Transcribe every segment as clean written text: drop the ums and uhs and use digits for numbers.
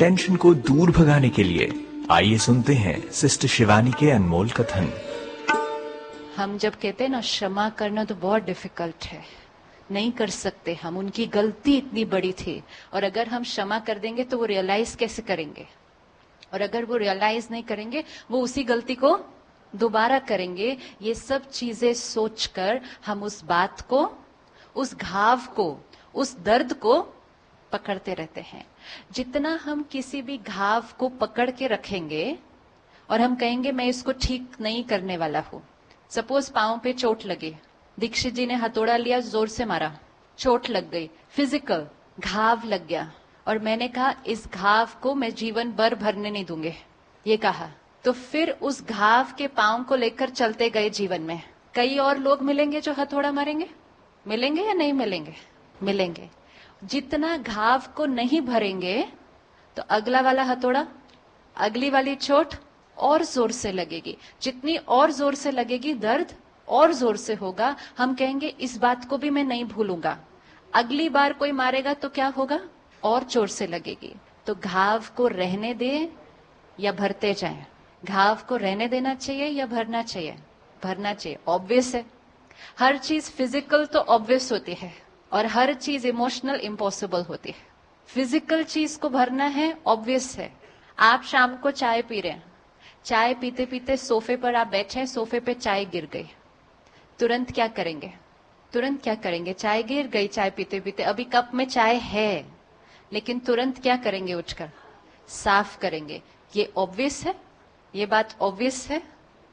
Tension को दूर भगाने के लिए आइए सुनते हैं सिस्टर शिवानी के अनमोल कथन। हम जब कहते हैं ना क्षमा करना तो बहुत डिफिकल्ट है, नहीं कर सकते हम, उनकी गलती इतनी बड़ी थी, और अगर हम क्षमा कर देंगे तो वो रियलाइज कैसे करेंगे, और अगर वो रियलाइज नहीं करेंगे वो उसी गलती को दोबारा करेंगे। ये सब चीजें सोचकर हम उस बात को, उस घाव को, उस दर्द को पकड़ते रहते हैं। जितना हम किसी भी घाव को पकड़ के रखेंगे और हम कहेंगे मैं इसको ठीक नहीं करने वाला हूं। सपोज पांव पे चोट लगी, दीक्षित जी ने हथौड़ा लिया, जोर से मारा, चोट लग गई, फिजिकल घाव लग गया, और मैंने कहा इस घाव को मैं जीवन भर भरने नहीं दूंगे, ये कहा। तो फिर उस घाव के पांव को लेकर चलते गए जीवन में। कई और लोग मिलेंगे जो हथौड़ा मारेंगे, मिलेंगे या नहीं मिलेंगे? मिलेंगे। जितना घाव को नहीं भरेंगे तो अगला वाला हथौड़ा, अगली वाली चोट और जोर से लगेगी। जितनी और जोर से लगेगी दर्द और जोर से होगा। हम कहेंगे इस बात को भी मैं नहीं भूलूंगा, अगली बार कोई मारेगा तो क्या होगा, और जोर से लगेगी। तो घाव को रहने दे या भरते जाएं? घाव को रहने देना चाहिए या भरना चाहिए? भरना चाहिए। ऑब्वियस है, हर चीज फिजिकल तो ऑब्वियस होती है और हर चीज इमोशनल इम्पॉसिबल होती है। फिजिकल चीज को भरना है, ऑब्वियस है। आप शाम को चाय पी रहे हैं, चाय पीते पीते सोफे पर आप बैठे हैं, सोफे पे चाय गिर गई, तुरंत क्या करेंगे? तुरंत क्या करेंगे? चाय गिर गई, चाय पीते पीते, अभी कप में चाय है, लेकिन तुरंत क्या करेंगे? उठकर साफ करेंगे। ये ऑब्वियस है, ये बात ऑब्वियस है,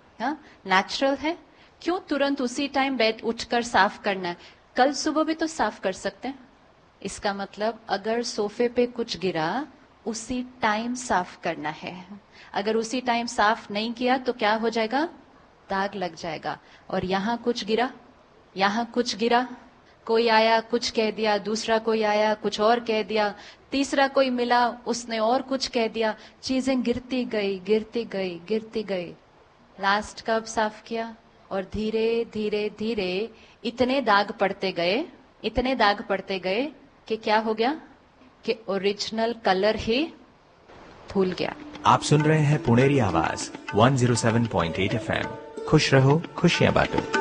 नेचुरल है। क्यों तुरंत उसी टाइम बैठ उठकर साफ करना है? कल सुबह भी तो साफ कर सकते हैं। इसका मतलब अगर सोफे पे कुछ गिरा, उसी टाइम साफ करना है। अगर उसी टाइम साफ नहीं किया तो क्या हो जाएगा? दाग लग जाएगा। और यहां कुछ गिरा, यहां कुछ गिरा, कोई आया कुछ कह दिया, दूसरा कोई आया कुछ और कह दिया, तीसरा कोई मिला उसने और कुछ कह दिया, चीजें गिरती गई गिरती गई गिरती गई। लास्ट कब साफ किया? और धीरे धीरे धीरे इतने दाग पड़ते गए, इतने दाग पड़ते गए कि क्या हो गया कि ओरिजिनल कलर ही भूल गया। आप सुन रहे हैं पुणेरी आवाज 107.8 FM। खुश रहो, खुशियां बांटो।